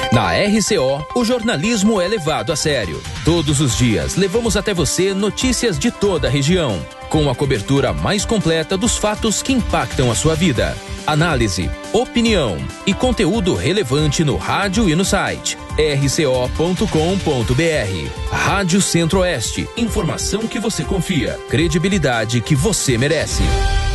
Na RCO, o jornalismo é levado a sério. Todos os dias, levamos até você notícias de toda a região, com a cobertura mais completa dos fatos que impactam a sua vida. Análise, opinião e conteúdo relevante no rádio e no site rco.com.br. Rádio Centro-Oeste, informação que você confia, credibilidade que você merece.